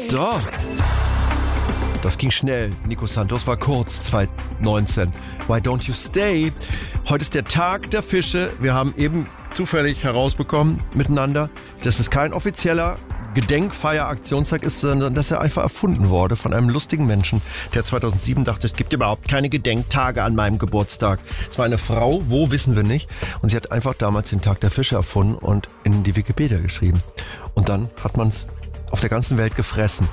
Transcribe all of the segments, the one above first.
Doch. Das ging schnell. Nico Santos war kurz, 2019. Why don't you stay? Heute ist der Tag der Fische. Wir haben eben zufällig herausbekommen miteinander, dass es kein offizieller Gedenkfeier-Aktionstag ist, sondern dass er einfach erfunden wurde von einem lustigen Menschen, der 2007 dachte, es gibt überhaupt keine Gedenktage an meinem Geburtstag. Es war eine Frau, wo wissen wir nicht. Und sie hat einfach damals den Tag der Fische erfunden und in die Wikipedia geschrieben. Und dann hat man es auf der ganzen Welt gefressen.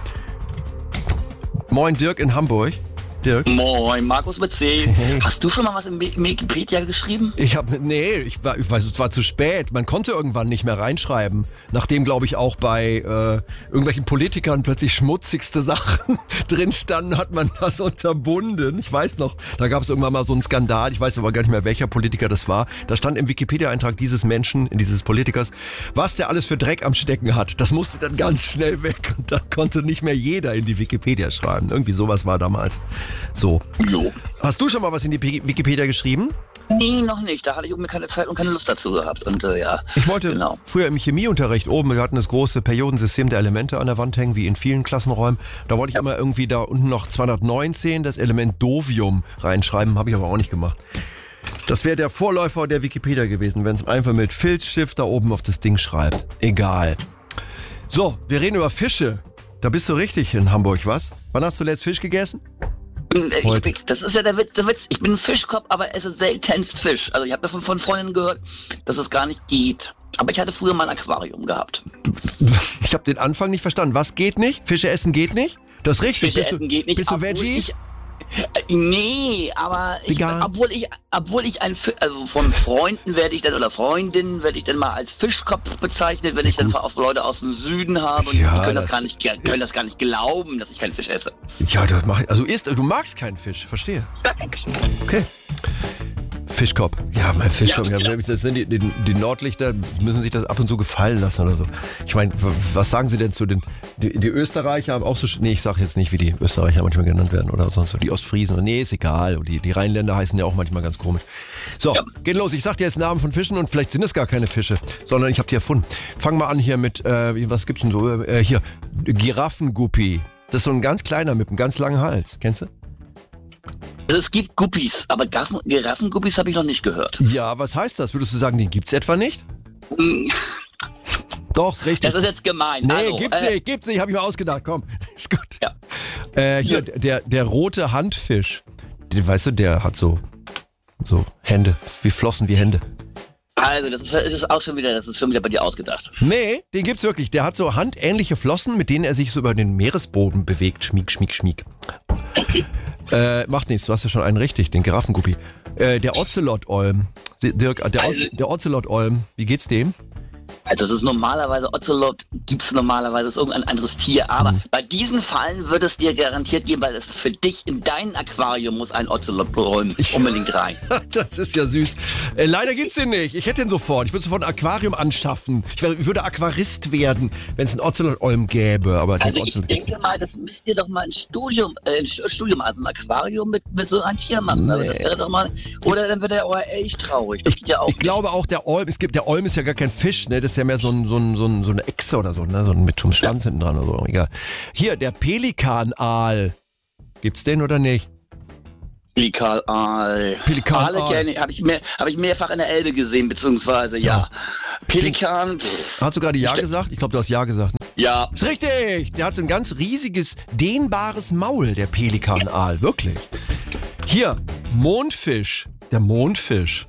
Moin Dirk in Hamburg. Dirk. Moin, Markus mit C. Hey. Hast du schon mal was im Wikipedia geschrieben? Ich weiß, es war zu spät. Man konnte irgendwann nicht mehr reinschreiben. Nachdem, glaube ich, auch bei irgendwelchen Politikern plötzlich schmutzigste Sachen drin standen, hat man das unterbunden. Ich weiß noch, da gab es irgendwann mal so einen Skandal. Ich weiß aber gar nicht mehr, welcher Politiker das war. Da stand im Wikipedia-Eintrag dieses Menschen, dieses Politikers, was der alles für Dreck am Stecken hat. Das musste dann ganz schnell weg. Und da konnte nicht mehr jeder in die Wikipedia schreiben. Irgendwie sowas war damals. So. Jo. Hast du schon mal was in die Wikipedia geschrieben? Nee, noch nicht. Da hatte ich irgendwie keine Zeit und keine Lust dazu gehabt. Und ja. Ich wollte früher im Chemieunterricht oben, wir hatten das große Periodensystem der Elemente an der Wand hängen, wie in vielen Klassenräumen. Da wollte ich immer irgendwie da unten noch 219 das Element Dovium reinschreiben, habe ich aber auch nicht gemacht. Das wäre der Vorläufer der Wikipedia gewesen, wenn es einfach mit Filzstift da oben auf das Ding schreibt. Egal. So, wir reden über Fische. Da bist du richtig in Hamburg, was? Wann hast du zuletzt Fisch gegessen? Das ist ja der Witz. Ich bin ein Fischkopf, aber esse seltenst Fisch. Also ich habe von Freundinnen gehört, dass es gar nicht geht. Aber ich hatte früher mal ein Aquarium gehabt. Ich habe den Anfang nicht verstanden. Was geht nicht? Fische essen geht nicht? Das ist richtig. Fische essen geht nicht. Bist du Veggie? Nee, aber obwohl ich also von Freunden werde ich dann oder Freundinnen werde ich dann mal als Fischkopf bezeichnet, wenn ich dann auch Leute aus dem Süden habe und Ja, die können das gar nicht glauben, dass ich keinen Fisch esse. Ja, das mach ich. Also du magst keinen Fisch, verstehe. Okay. Fischkopf. Ja, mein Fischkopf. Ja, Ja, das sind die Nordlichter, müssen sich das ab und zu gefallen lassen oder so. Ich meine, was sagen Sie denn zu den... Die Österreicher haben auch so... Nee, ich sage jetzt nicht, wie die Österreicher manchmal genannt werden oder sonst so. Die Ostfriesen. Nee, ist egal. Die Rheinländer heißen ja auch manchmal ganz komisch. So, geht los. Ich sag dir jetzt Namen von Fischen und vielleicht sind es gar keine Fische, sondern ich habe die erfunden. Fangen wir an hier mit... was gibt's denn so? Hier, Giraffenguppi. Das ist so ein ganz kleiner mit einem ganz langen Hals. Kennst du? Also es gibt Guppies, aber Giraffenguppies habe ich noch nicht gehört. Ja, was heißt das? Würdest du sagen, den gibt's etwa nicht? Doch, ist richtig. Das ist jetzt gemein. Nee, also, gibt's nicht, hab ich mir ausgedacht, komm. Ist gut. Ja. Hier, der rote Handfisch. Weißt du, der hat so Hände, wie Flossen wie Hände. Also, das ist schon wieder bei dir ausgedacht. Nee, den gibt's wirklich. Der hat so handähnliche Flossen, mit denen er sich so über den Meeresboden bewegt. Schmieg, schmieg, schmieg. Macht nichts, du hast ja schon einen richtig, den Giraffenguppi. Der Ocelot-Olm. Dirk, der Ocelot-Olm, wie geht's dem? Also es ist normalerweise, Ocelot gibt es normalerweise, ist irgendein anderes Tier, aber bei diesen Fallen wird es dir garantiert geben, weil es für dich in dein Aquarium muss ein Ocelot unbedingt rein. Das ist ja süß. Leider gibt's den nicht. Ich hätte den sofort. Ich würde sofort ein Aquarium anschaffen. Ich würde Aquarist werden, wenn es ein Ocelot-Olm gäbe. Aber also ich denke mal, das müsst ihr doch mal ein Studium, also ein Aquarium mit so einem Tier machen. Also das wäre doch mal, oder dann wird er auch echt traurig. Das geht ja auch. Ich glaube auch, der Olm ist ja gar kein Fisch, ne? Das ist ja mehr so eine Echse oder so, ne? So mit so einem Schwanz hinten dran oder so. Egal. Hier, der Pelikanaal. Gibt's den oder nicht? Pelikanaal. Aale habe ich mehrfach in der Elbe gesehen, beziehungsweise ja. Pelikan. Hast du gerade Ja gesagt? Ich glaube, du hast Ja gesagt. Ne? Ja. Ist richtig. Der hat so ein ganz riesiges, dehnbares Maul, der Pelikanaal. Wirklich. Hier, Mondfisch. Der Mondfisch.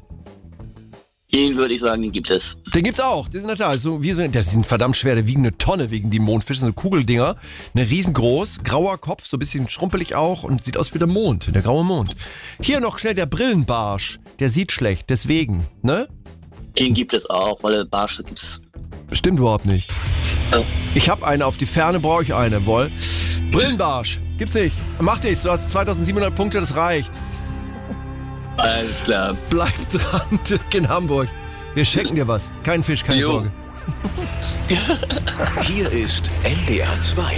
Den würde ich sagen, den gibt es. Den gibt's auch. Die sind da. Der sind verdammt schwer. Der wiegen eine Tonne, wegen die Mondfische. Das sind Kugeldinger. Eine riesengroß, grauer Kopf, so ein bisschen schrumpelig auch und sieht aus wie der Mond, der graue Mond. Hier noch schnell der Brillenbarsch. Der sieht schlecht, deswegen, ne? Den gibt es auch, weil Barsche gibt's. Stimmt überhaupt nicht. Ja. Ich habe eine, auf die Ferne brauche ich eine, wohl. Brillenbarsch, gibt's nicht. Mach nichts, du hast 2700 Punkte, das reicht. Alles klar. Bleib dran, Dirk in Hamburg. Wir schenken dir was. Kein Fisch, keine Sorge. Hier ist NDR 2.